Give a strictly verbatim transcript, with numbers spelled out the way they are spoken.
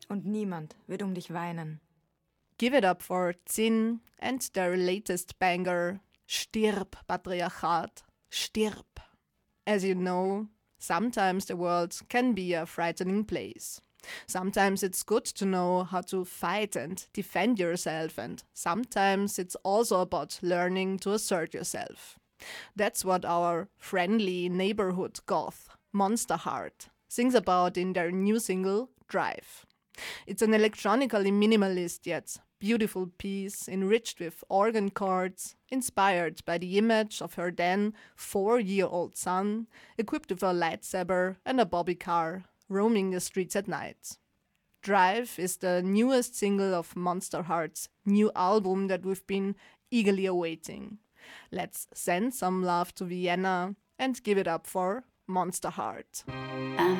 Und niemand wird um dich weinen. Give it up for Zinn and their latest banger, Stirb, Patriarchat, stirb. As you know, sometimes the world can be a frightening place. Sometimes it's good to know how to fight and defend yourself, and sometimes it's also about learning to assert yourself. That's what our friendly neighborhood goth, Monsterheart, sings about in their new single, Drive. It's an electronically minimalist yet beautiful piece enriched with organ chords, inspired by the image of her then four-year-old son, equipped with a lightsaber and a bobby car, roaming the streets at night. Drive is the newest single of Monsterheart's new album that we've been eagerly awaiting. Let's send some love to Vienna and give it up for Monsterheart.